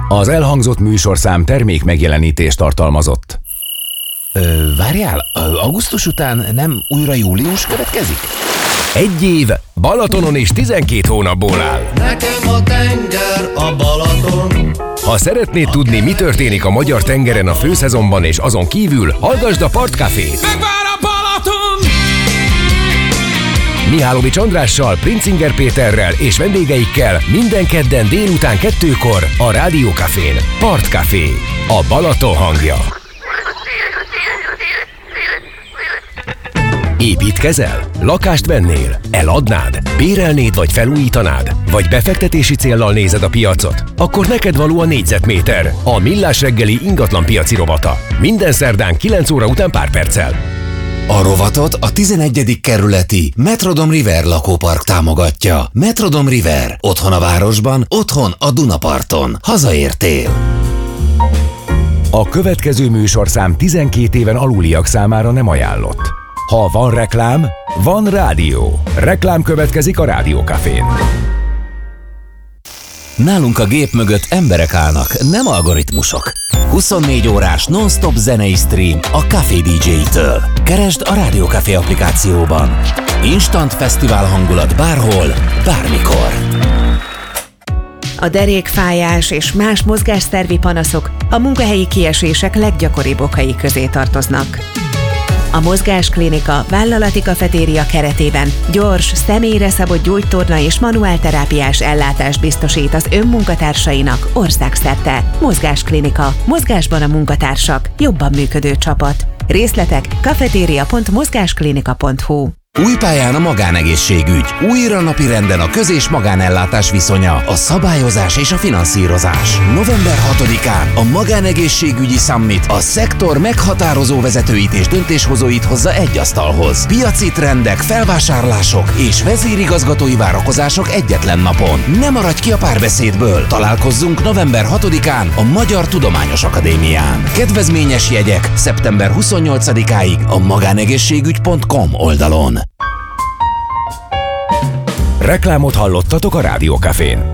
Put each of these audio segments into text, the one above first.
Az elhangzott műsorszám termék megjelenítést tartalmazott. Várjál, augusztus után nem újra július következik? 1 év Balatonon és 12 hónapból áll. Nekem a tenger a Balaton. Ha szeretnéd tudni, mi történik a magyar tengeren a főszezonban és azon kívül, hallgasd a Partcafét. Megvár a Balaton! Mihálovics Andrással, Princinger Péterrel és vendégeikkel minden kedden délután 2-kor a Rádió Cafén. Partcafé, a Balaton hangja. Építkezel? Lakást vennél? Eladnád? Bérelnéd vagy felújítanád? Vagy befektetési céllal nézed a piacot? Akkor neked való a négyzetméter, a Millás reggeli ingatlan piaci rovata. Minden szerdán 9 óra után pár perccel. A rovatot a 11. kerületi Metrodom River lakópark támogatja. Metrodom River. Otthon a városban, otthon a Dunaparton. Hazaértél. A következő műsorszám 12 éven aluliak számára nem ajánlott. Ha van reklám, van rádió. Reklám következik a Rádió Cafén. Nálunk a gép mögött emberek állnak, nem algoritmusok. 24 órás non-stop zenei stream a Café DJ-től. Keresd a Rádió Café applikációban. Instant fesztivál hangulat bárhol, bármikor. A derékfájás és más mozgásszervi panaszok a munkahelyi kiesések leggyakoribb okai közé tartoznak. A Mozgásklinika vállalati kafetéria keretében gyors, személyre szabott gyógytorna és manuálterápiás ellátást biztosít az önmunkatársainak országszerte. Mozgásklinika. Mozgásban a munkatársak. Jobban működő csapat. Részletek cafeteria.mozgásklinika.hu. Új pályán a magánegészségügy. Újra napirenden a köz- és magánellátás viszonya, a szabályozás és a finanszírozás. November 6-án a Magánegészségügyi Summit a szektor meghatározó vezetőit és döntéshozóit hozza egy asztalhoz. Piaci trendek, felvásárlások és vezérigazgatói várakozások egyetlen napon. Ne maradj ki a párbeszédből! Találkozzunk november 6-án a Magyar Tudományos Akadémián. Kedvezményes jegyek szeptember 28-áig a magánegészségügy.com oldalon. Reklámot hallottatok a Rádió Cafén.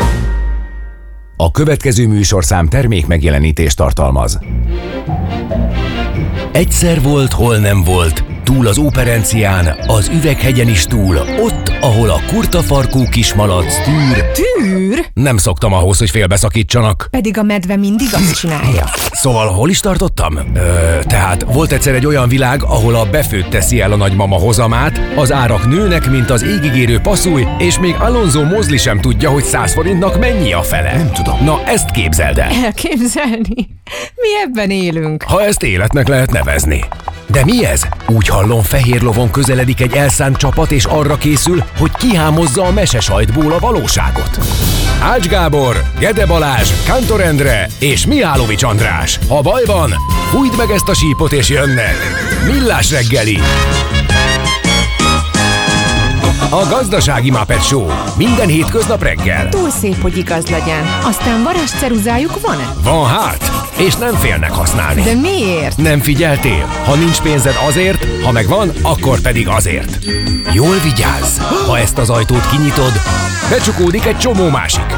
A következő műsorszám termék megjelenítést tartalmaz. Egyszer volt, hol nem volt, túl az Óperencián, az Üveghegyen is túl, ott, ahol a kurtafarkú kismalac tűr. Tűr? Nem szoktam ahhoz, hogy félbeszakítsanak. Pedig a medve mindig azt csinálja. Szóval hol is tartottam? Tehát volt egyszer egy olyan világ, ahol a befőtt teszi el a nagymama hozamát, az árak nőnek, mint az égigérő passzúj, és még Alonso Mosley sem tudja, hogy 100 forintnak mennyi a fele. Nem tudom. Na, ezt képzeld el. Elképzelni? Mi ebben élünk. Ha ezt életnek lehet nevezni. De mi ez? Úgy hallom, fehér lovon közeledik egy elszánt csapat, és arra készül, hogy kihámozza a mesesajtból a valóságot. Ács Gábor, Gede Balázs, Kántor Endre és Mihálovics András. Ha baj van, fújd meg ezt a sípot és jönnek. Millás reggeli. A Gazdasági Muppet Show. Minden hétköznap reggel. Túl szép, hogy igaz legyen. Aztán varázsceruzájuk van-e? Van hát, és nem félnek használni. De miért? Nem figyeltél? Ha nincs pénzed azért, ha megvan, akkor pedig azért. Jól vigyázz! Ha ezt az ajtót kinyitod, becsukódik egy csomó másik.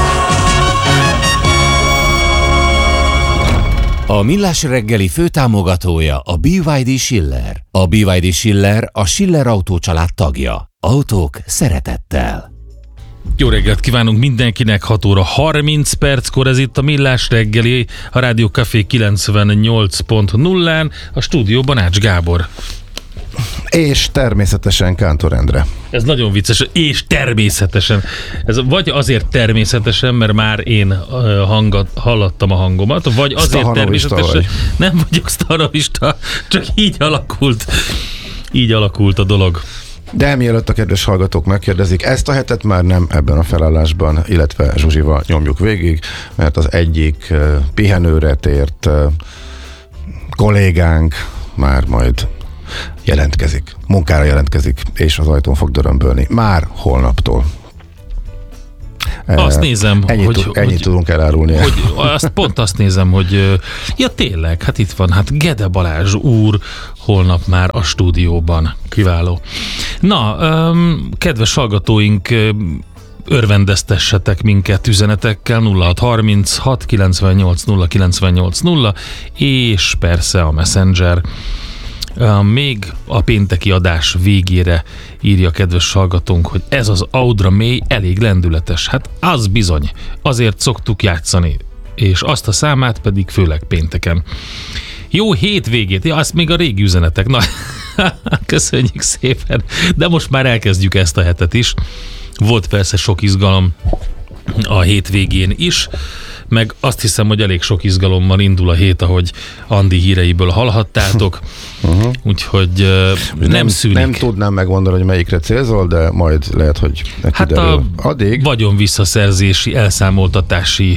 A Millás reggeli főtámogatója a BYD Schiller. A BYD Schiller a Schiller Autó család tagja. Autók szeretettel. Jó reggelt kívánunk mindenkinek, 6 óra 30 perckor, ez itt a Millás reggeli, a Rádió Café 98.0-án, a stúdióban Ács Gábor. És természetesen Kántor Endre. Ez nagyon vicces, és természetesen. Ez vagy azért természetesen, mert már én hallattam a hangomat, vagy azért természetesen, nem vagyok sztaravista, csak így alakult a dolog. De mielőtt a kedves hallgatók megkérdezik, ezt a hetet már nem ebben a felállásban, illetve Zsuzsival nyomjuk végig, mert az egyik pihenőre tért kollégánk már majd jelentkezik, munkára jelentkezik, és az ajtón fog dörömbölni már holnaptól. Azt nézem, ennyit tudunk elárulni. Pont azt nézem, hogy ja tényleg, hát itt van, hát Gede Balázs úr holnap már a stúdióban. Kiváló. Na, kedves hallgatóink, örvendeztessetek minket üzenetekkel 0636 98 098 0, és persze a Messenger. Még a pénteki adás végére írja kedves hallgatónk, hogy ez az Audra May elég lendületes. Hát az bizony, azért szoktuk játszani, és azt a számát pedig főleg pénteken. Jó hétvégét, ja, azt még a régi üzenetek. Na, köszönjük szépen, de most már elkezdjük ezt a hetet is. Volt persze sok izgalom a hétvégén is, meg azt hiszem, hogy elég sok izgalommal indul a hét, ahogy Andi híreiből hallhattátok. Úgyhogy nem szűnik. Nem tudnám megmondani, hogy melyikre célzol, de majd lehet, hogy kiderül. Addig vagyon visszaszerzési, elszámoltatási,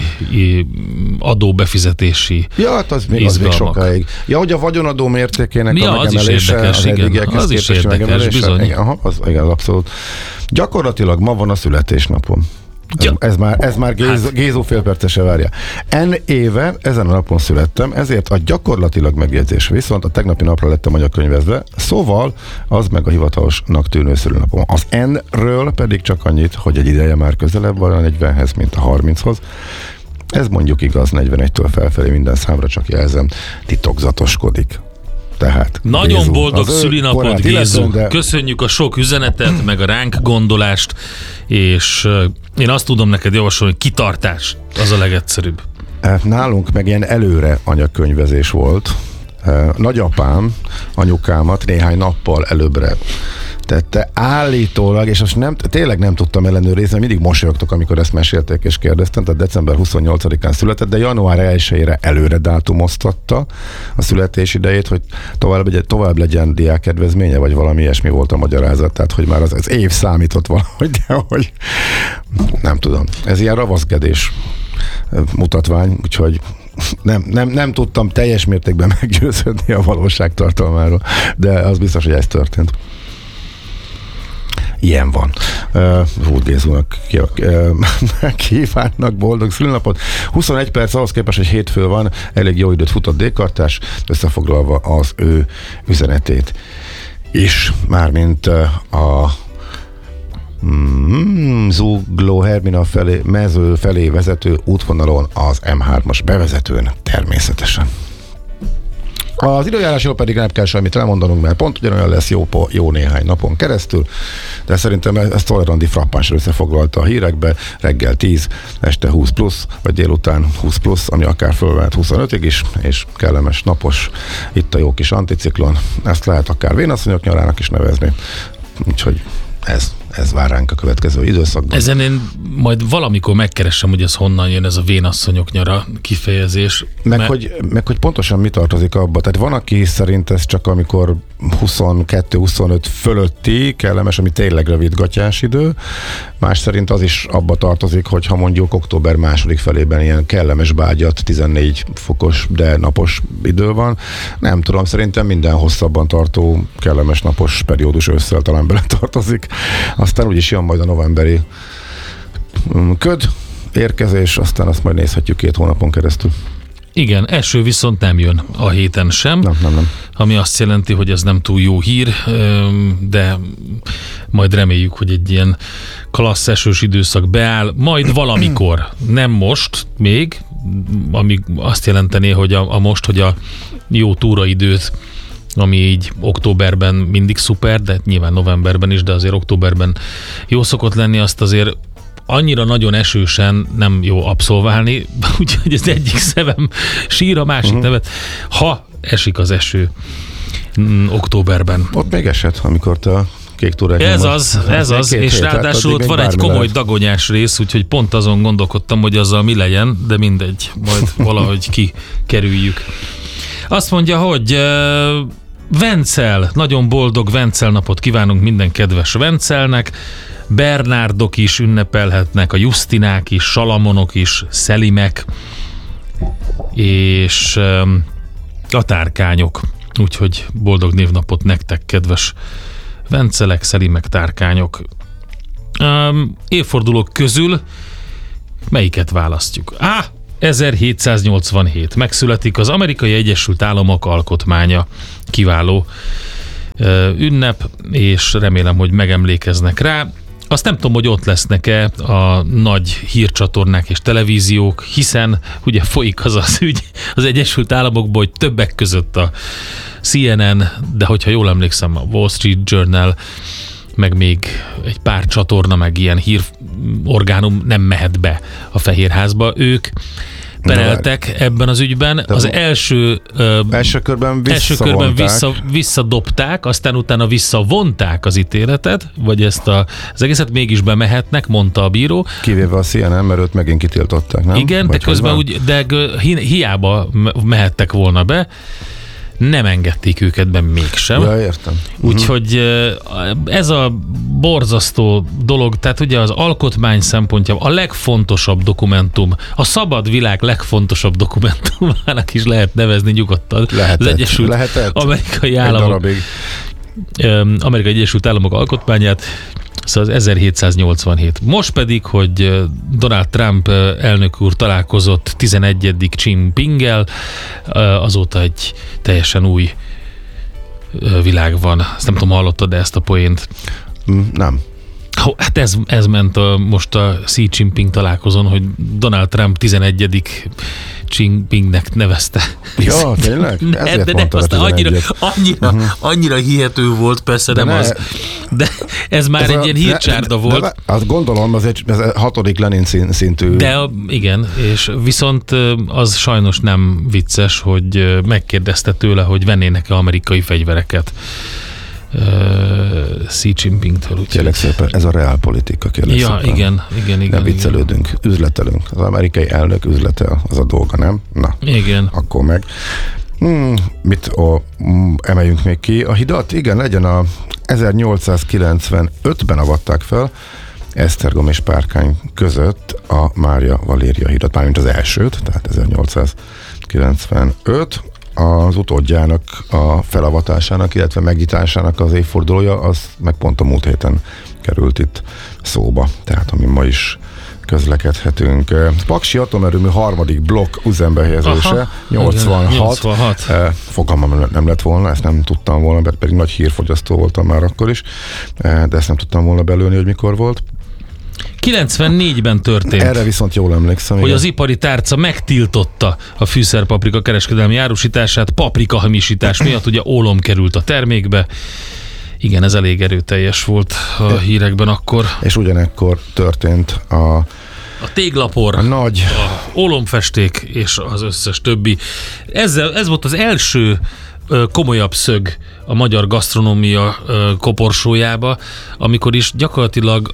adóbefizetési hát az még sokáig. Ja, hogy a vagyonadó mértékének a megemelése, az eddigiekhez képest megemelése. Igen, abszolút. Gyakorlatilag ma van a születésnapom. Ez már Gézó félpercese várja. N éve ezen a napon születtem, ezért a gyakorlatilag megjegyzés viszont a tegnapi napra lettem anyakönyvezve, szóval az meg a hivatalosnak tűnő szülőnapom. Az N-ről pedig csak annyit, hogy egy ideje már közelebb van a 40-hez, mint a 30-hoz. Ez mondjuk igaz, 41-től felfelé minden számra, csak jelzem, titokzatoskodik. Tehát nagyon Gézu, boldog szülinapot, Gézu! Köszönjük a sok üzenetet, meg a ránk gondolást, és én azt tudom neked javasolni, hogy kitartás, az a legegyszerűbb. Nálunk meg ilyen előre anyakönyvezés volt. Nagyapám anyukámat néhány nappal előbbre tette állítólag, és most tényleg nem tudtam ellenőrizni, mindig mosolyogtok, amikor ezt mesélték és kérdeztem, tehát december 28-án született, de január 1-ére előre dátumoztatta a születés idejét, hogy tovább legyen diákkedvezménye, vagy valami ilyesmi volt a magyarázat, tehát hogy már az év számított valahogy, de hogy nem tudom. Ez ilyen ravaszkedés mutatvány, úgyhogy nem tudtam teljes mértékben meggyőződni a valóság tartalmáról, de az biztos, hogy ez történt. Ilyen van. Ruth Gézónak kívánnak boldog szülinapot. 21 perc ahhoz képest, hogy hétfő van, elég jó időt futott D-kartás, összefoglalva az ő üzenetét is, mármint a Zugló Hermina felé, mező felé vezető útvonalon az M3-as bevezetőn természetesen. Az időjárásról pedig nem kell semmit elmondanunk, mert pont ugyanolyan lesz jó néhány napon keresztül, de szerintem ezt Tolerandi frappánsra összefoglalta a hírekbe, reggel 10, este 20 plusz, vagy délután 20 plusz, ami akár fölvehet 25-ig is, és kellemes, napos, itt a jó kis anticiklon, ezt lehet akár vénasszonyok nyarának is nevezni, úgyhogy ez vár ránk a következő időszakban. Ezen én majd valamikor megkeresem, hogy ez honnan jön ez a vénasszonyok nyara kifejezés. Meg hogy pontosan mi tartozik abba. Tehát van, aki szerint ez csak amikor 22-25 fölötti kellemes, ami tényleg rövid gatyás idő. Más szerint az is abba tartozik, hogyha mondjuk október második felében ilyen kellemes bágyat, 14 fokos, de napos idő van. Nem tudom, szerintem minden hosszabban tartó kellemes napos periódus ősszel talán bele tartozik. Aztán úgyis jön majd a novemberi köd érkezés, aztán azt majd nézhetjük 2 hónapon keresztül. Igen, eső viszont nem jön a héten sem, nem. Ami azt jelenti, hogy ez nem túl jó hír, de majd reméljük, hogy egy ilyen klassz esős időszak beáll, majd valamikor, nem most még, ami azt jelentené, hogy a most, hogy a jó túraidőt, ami így októberben mindig szuper, de nyilván novemberben is, de azért októberben jó szokott lenni, azt azért annyira nagyon esősen nem jó abszolválni, úgyhogy az egyik szemem sír, a másik nevet, ha esik az eső októberben. Ott még esett, amikor te a kék túrák. Ez az, és ráadásul ott van egy komoly dagonyás rész, úgyhogy pont azon gondolkodtam, hogy azzal mi legyen, de mindegy, majd valahogy kikerüljük. Azt mondja, hogy Vencel, nagyon boldog Vencel napot kívánunk minden kedves Vencelnek, Bernárdok is ünnepelhetnek, a Justinák is, Salamonok is, Szelimek, és a Tárkányok. Úgyhogy boldog névnapot nektek, kedves Vencelek, Szelimek, Tárkányok. Évfordulók közül melyiket választjuk? 1787. Megszületik az Amerikai Egyesült Államok alkotmánya. Kiváló ünnep, és remélem, hogy megemlékeznek rá. Azt nem tudom, hogy ott lesznek-e a nagy hírcsatornák és televíziók, hiszen ugye folyik az ügy az Egyesült Államokból, hogy többek között a CNN, de hogyha jól emlékszem, a Wall Street Journal, meg még egy pár csatorna, meg ilyen hírorgánum nem mehet be a Fehérházba. Ők pereltek ebben az ügyben. Az első körben visszadobták, aztán utána visszavonták az ítéletet, vagy ezt az egészet mégis bemehetnek, mondta a bíró. Kivéve a CNN, mert őt megint kitiltották, nem? Igen, vagy de közben hiába mehettek volna be, nem engedték őket be mégsem. Ja, értem. Úgyhogy ez a borzasztó dolog, tehát ugye az alkotmány szempontjából a legfontosabb dokumentum, a szabad világ legfontosabb dokumentumának is lehet nevezni nyugodtan. Az Egyesült Amerikai Államok Amerikai Egyesült Államok alkotmányát, szóval az 1787. Most pedig, hogy Donald Trump elnök úr találkozott 11. Xi Jinpinggel, azóta egy teljesen új világ van. Ezt nem tudom, hallottad ezt a poént? Nem. Hát ez ment most a Xi Jinping találkozón, hogy Donald Trump 11. Xi Jinpingnek nevezte. Ja, tényleg? De annyira hihető volt, persze nem az. De ez már egy ilyen hírcsárda volt. De azt gondolom, ez 6. Lenin szintű. De igen, és viszont az sajnos nem vicces, hogy megkérdezte tőle, hogy vennének-e amerikai fegyvereket Xi Jinpingtől. Kérlek szépen, ez a reálpolitika, kérlek szépen. Igen. Nem viccelődünk, üzletelünk. Az amerikai elnök üzletel, az a dolga, nem? Na, igen. Akkor meg. Emeljünk még ki. A hidat, igen, legyen a 1895-ben avatták fel Esztergom és Párkány között a Mária Valéria hidat, mármint az elsőt, tehát 1895. Az utódjának a felavatásának, illetve megnyitásának az évfordulója, az meg pont a múlt héten került itt szóba, tehát ami ma is közlekedhetünk. Paksi atomerőmű 3. blokk üzembe helyezése, 86. Fogalmam nem lett volna, ezt nem tudtam volna, mert pedig nagy hírfogyasztó voltam már akkor is, de ezt nem tudtam volna belőni, hogy mikor volt. 94-ben történt. Erre viszont jól emlékszem. Hogy az ipari tárca megtiltotta a fűszerpaprika kereskedelmi árusítását, paprikahamisítás miatt, ugye ólom került a termékbe. Igen, ez elég erőteljes volt a hírekben akkor. És ugyanekkor történt a téglapor, a ólomfesték és az összes többi. Ez volt az első komolyabb szög a magyar gasztronómia koporsójába, amikor is gyakorlatilag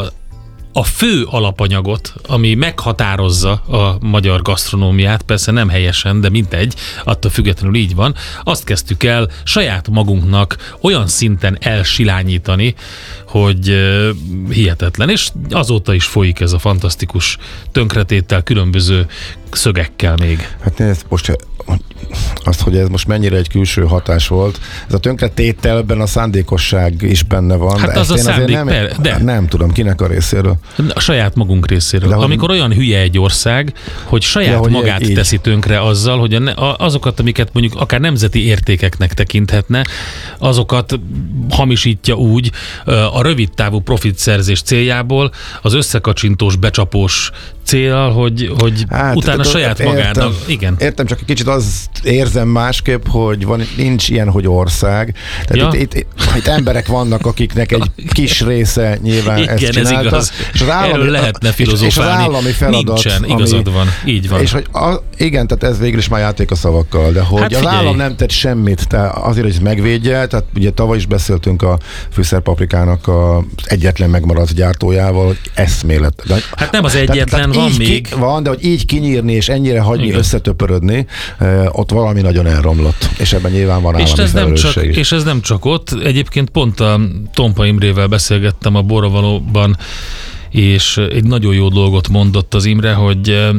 a fő alapanyagot, ami meghatározza a magyar gasztronómiát, persze nem helyesen, de mindegy, attól függetlenül így van, azt kezdtük el saját magunknak olyan szinten elsilányítani, hogy hihetetlen, és azóta is folyik ez a fantasztikus tönkretéttel, különböző szögekkel még. Hát nézd, most azt, hogy ez most mennyire egy külső hatás volt, ez a tönkretételben a szándékosság is benne van. Hát az a szándék, nem tudom, kinek a részéről. A saját magunk részéről. Amikor olyan hülye egy ország, hogy saját magát teszi tönkre azzal, hogy azokat, amiket mondjuk akár nemzeti értékeknek tekinthetne, azokat hamisítja úgy a rövidtávú profitszerzés céljából, az összekacsintós, becsapós cél, hogy utána saját magának. Igen. Értem, csak egy kicsit az érzem másképp, hogy nincs ilyen, hogy ország. Tehát itt emberek vannak, akiknek egy kis része nyilván igen, ezt csinálta. Ez igaz. És az állami, erről lehetne filozofálni. És az állami feladat. Nincsen, igazad van. Így van. És hogy igen, tehát ez végül is már játék a szavakkal, de hogy az állam nem tett semmit, tehát azért, hogy megvédje, tehát ugye tavaly is beszéltünk a fűszerpaprikának az egyetlen megmaradt gyártójával, hogy eszmélet. Hát nem az egyetlen, van még. Van, de hogy így kinyírni és ennyire hagyni összetöpörödni, ott valami nagyon elromlott. És ebben nyilván van állami felelősség. És ez nem csak ott. Egyébként pont a Tompa Imrével beszélgettem a Borravalóban, és egy nagyon jó dolgot mondott az Imre, hogy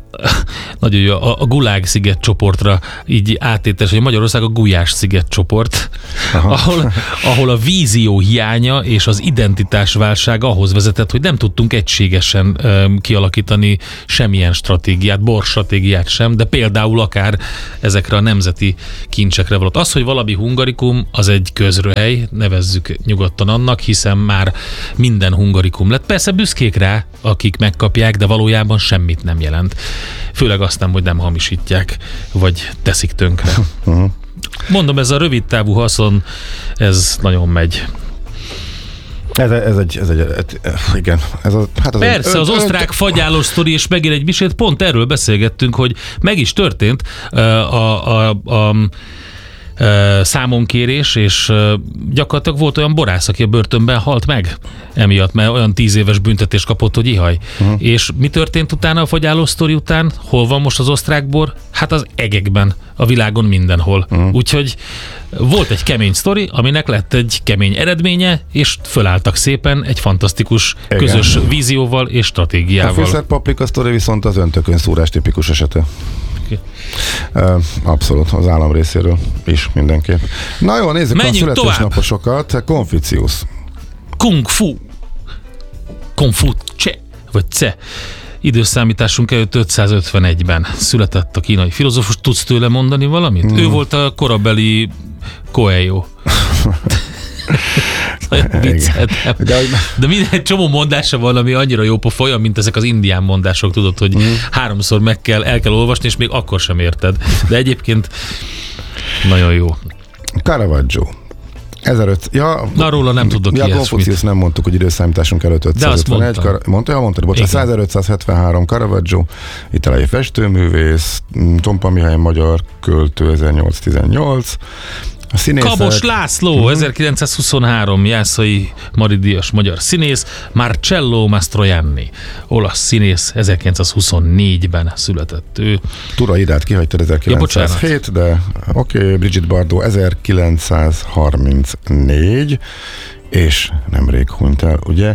nagyon jó, a Gulág szigetcsoportra így átétes, hogy Magyarország a Gulyás szigetcsoport, ahol a vízió hiánya és az identitásválság ahhoz vezetett, hogy nem tudtunk egységesen kialakítani semmilyen stratégiát, borstratégiát sem, de például akár ezekre a nemzeti kincsekre való. Az, hogy valami hungarikum, az egy közröhely, nevezzük nyugodtan annak, hiszen már minden hungarikum lett. Persze büszkék rá, akik megkapják, de valójában semmit nem jelent. Főleg azt nem, hogy nem hamisítják, vagy teszik tönkre. Mondom, ez a rövid távú haszon, ez nagyon megy. Igen. Persze, az osztrák fagyálós sztori, és megint egy misét, pont erről beszélgettünk, hogy meg is történt a számonkérés, és gyakorlatilag volt olyan borász, aki a börtönben halt meg emiatt, mert olyan 10 éves büntetést kapott, hogy ihaj. És mi történt utána a fagyáló sztori után? Hol van most az osztrák bor? Hát az egekben, a világon mindenhol. Úgyhogy volt egy kemény sztori, aminek lett egy kemény eredménye, és fölálltak szépen egy fantasztikus közös vízióval és stratégiával. A fűszerpaprika sztori viszont az öntökön szúrás tipikus esete. Abszolút, az állam részéről is mindenképp. Na jó, nézzük menjünk a születésnaposokat. Konfucius. Kung Fu. Konfuce, vagy Ce. Időszámításunk előtt 551-ben született a kínai filozófus. Tudsz tőle mondani valamit? Ő volt a korabeli Coelho. De minden csomó mondása van, ami annyira jó pofa, olyan, mint ezek az indián mondások, tudod, hogy 3-szor el kell olvasni, és még akkor sem érted. De egyébként nagyon jó. Caravaggio. 1500. Na, róla nem tudok ilyesmit. Konfucius nem mondtuk, hogy időszámításunk előtt 551. Mondtad? Bocsánat, 1573 Caravaggio, itáliai festőművész, Tompa Mihály magyar költő 1818. A színészek... Kabos László, 1923, Jászai Mari-díjas magyar színész, Marcello Mastroianni, olasz színész, 1924-ben született ő. Tura Idát kihagytad 1907, de oké, Brigitte Bardot 1934, és nemrég hunyt el, ugye?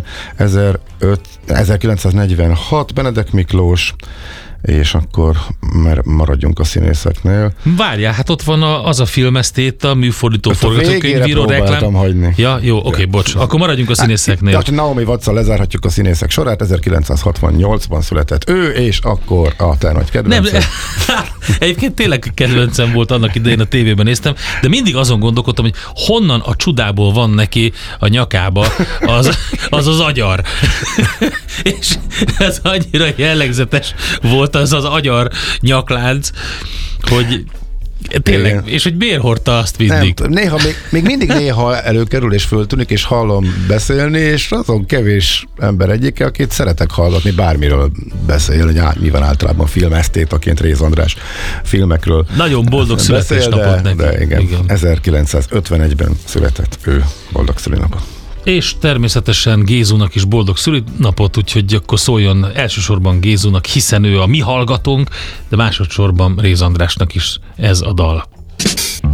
1946 Benedek Miklós, és akkor maradjunk a színészeknél. Várjál, hát ott van az a filmesztét, a műfordító forgatókönyvíró reklám. Hagyni. Ja, jó, oké, bocs. Akkor maradjunk a színészeknél. Hát, Naomi Watts-al lezárhatjuk a színészek sorát, 1968-ban született ő, és akkor a te nagy kedvenced. Egyébként tényleg kedvencem volt, annak idején a tévében néztem, de mindig azon gondolkodtam, hogy honnan a csudából van neki a nyakába az agyar. És ez annyira jellegzetes volt az agyar nyaklánc, hogy tényleg, igen. És hogy miért hordta azt mindig? Nem, néha, még mindig néha előkerül és föltűnik, és hallom beszélni, és azon kevés ember egyike, akit szeretek hallgatni, bármiről beszélni, hogy mi van általában filmesztétaként Réz András filmekről. Nagyon boldog születésnapot neki. De igen, 1951-ben született ő, boldog szülinapot. És természetesen Gézunak is boldog szülinapot, úgyhogy akkor szóljon elsősorban Gézunak, hiszen ő a mi hallgatónk, de másodszorban Réz Andrásnak is ez a dal.